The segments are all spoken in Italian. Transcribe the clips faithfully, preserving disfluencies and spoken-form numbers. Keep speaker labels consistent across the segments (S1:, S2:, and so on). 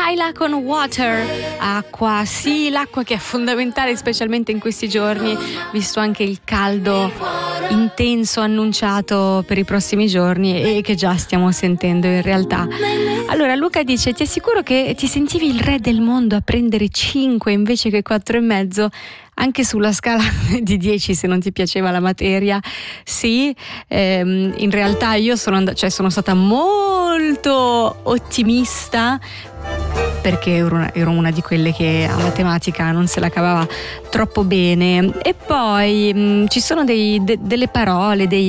S1: Kyla con Water, acqua, sì, l'acqua che è fondamentale specialmente in questi giorni, visto anche il caldo intenso annunciato per i prossimi giorni e che già stiamo sentendo in realtà. Allora Luca dice: ti assicuro che ti sentivi il re del mondo a prendere cinque invece che quattro e mezzo, anche sulla scala di dieci se non ti piaceva la materia. Sì, ehm, in realtà io sono, and- cioè sono stata molto ottimista, perché ero una, ero una di quelle che a matematica non se la cavava troppo bene. E poi mh, ci sono dei, de, delle parole, dei,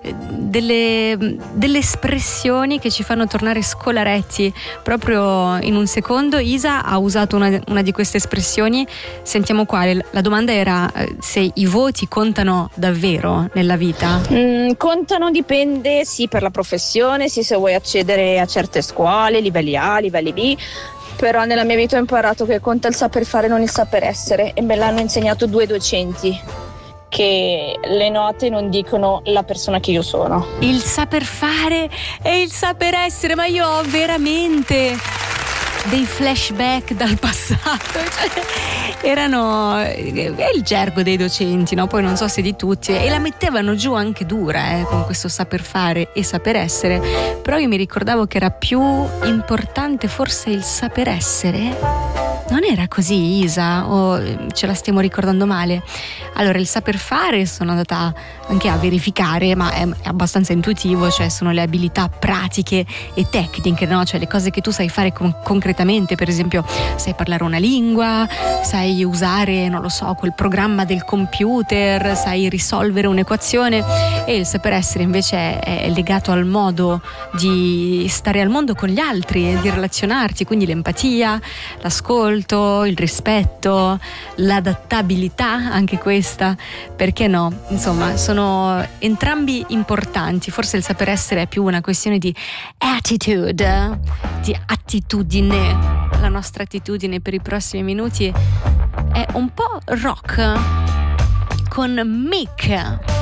S1: delle, delle espressioni che ci fanno tornare scolaretti proprio in un secondo. Isa ha usato una, una di queste espressioni, sentiamo quale. La domanda era se i voti contano davvero nella vita.
S2: Mm, contano, dipende, sì, per la professione, sì, se vuoi accedere a certe scuole, livelli A, livelli B. Però nella mia vita ho imparato che conta il saper fare, non il saper essere, e me l'hanno insegnato due docenti, che le note non dicono la persona che io sono.
S1: Il saper fare e il saper essere, ma io ho veramente dei flashback dal passato, cioè, erano è il gergo dei docenti, no? Poi non so se di tutti, e la mettevano giù anche dura, eh, con questo saper fare e saper essere. Però io mi ricordavo che era più importante forse il saper essere. Non era così, Isa? O ce la stiamo ricordando male? Allora, il saper fare sono andata anche a verificare, ma è, è abbastanza intuitivo, cioè sono le abilità pratiche e tecniche, no? Cioè le cose che tu sai fare con- concretamente. Per esempio, sai parlare una lingua, sai usare, non lo so, quel programma del computer, sai risolvere un'equazione. E il saper essere invece è, è legato al modo di stare al mondo con gli altri e di relazionarti, quindi l'empatia, l'ascolto, il rispetto, l'adattabilità, anche questa, perché no? Insomma, sono entrambi importanti. Forse il saper essere è più una questione di attitude, di attitudine. La nostra attitudine per i prossimi minuti è un po' rock con Mick.